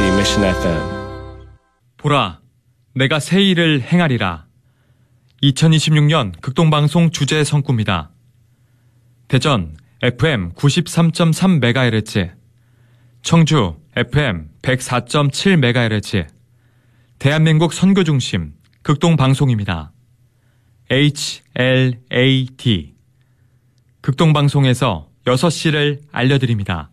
Mission FM. 보라, 내가 새 일을 행하리라. 2026년 극동방송 주제 성구입니다. 대전 FM 93.3MHz, 청주 FM 104.7MHz, 대한민국 선교중심 극동방송입니다. HLAT. 극동방송에서 6시를 알려드립니다.